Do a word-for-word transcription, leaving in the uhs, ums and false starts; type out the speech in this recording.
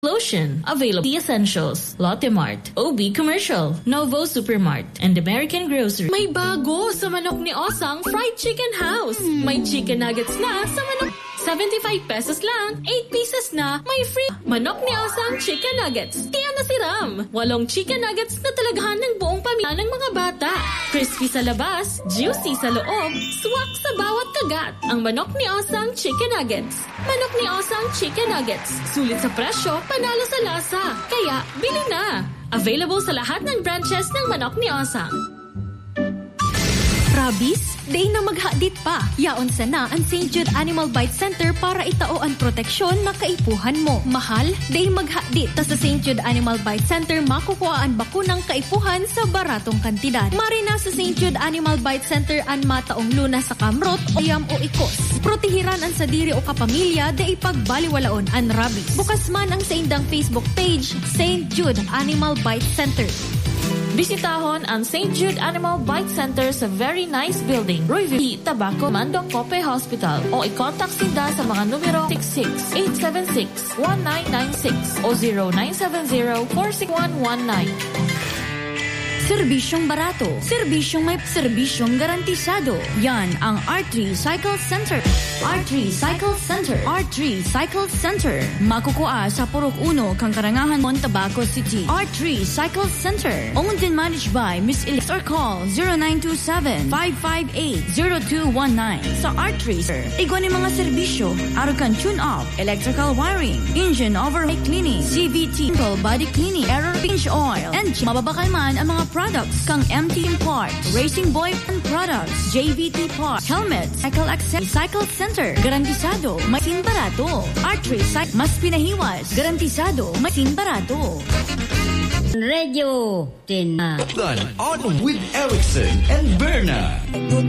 Lotion, available. The Essentials, Lotte Mart, O B Commercial, Novo Supermart, and American Grocery. May bago sa manok ni Osang Fried Chicken House. May chicken nuggets na sa manok. seventy-five pesos lang, eight pieces na, may free. Manok ni Osang Chicken Nuggets. Kaya nasiram. Walong chicken nuggets na talagahan ng buong pamilya ng mga bata. Crispy sa labas, juicy sa loob, swak sa bawat kagat. Ang manok ni Osang Chicken Nuggets. Manok ni Osang Chicken Nuggets. Sulit sa presyo, panalo sa lasa. Kaya, bili na. Available sa lahat ng branches ng manok ni Osang. Rabies? Day na maghadit pa. Yaon sana ang Saint Jude Animal Bite Center para itao ang proteksyon na kaipuhan mo. Mahal? Day maghadit ta sa Saint Jude Animal Bite Center makukuha ang bakunang kaipuhan sa baratong kantidad. Marina sa Saint Jude Animal Bite Center ang mataong luna sa kamrot o yam o ikos. Protehiran ang sadiri o kapamilya da ipagbaliwalaon ang rabies. Bukas man ang sa indang Facebook page, Saint Jude Animal Bite Center. Bisitahon ang Saint Jude Animal Bite Center sa very nice building, Royville, Tabaco, Mandong Cope Hospital o i-contact sila sa mga numero six six, eight seven six, one nine nine six o zero nine seven zero, four six one one nine. Serbisyong barato. Serbisyong may serbisyong garantisado. Yan ang R three Cycle Center. R three Cycle Center. R three Cycle Center. Makukuha sa Purok Uno, kang Karangahan, Montabaco City. R three Cycle Center. Owned and managed by Miss Elix or call zero nine two seven, five five eight, zero two one nine. Sa R three, sir, igwa ni mga serbisyo. Arukan tune-up, electrical wiring, engine overhaul cleaning, C V T, body cleaning, error pinch oil, and mababakal man ang mga products kang M T parts, Racing Boy products, J V T parts, helmets, cycle access, cycle center, garantisado, masin barato. R three, mas pinahiwas, garantisado, masin barato. Radio Tina. On with Erickson and Berna.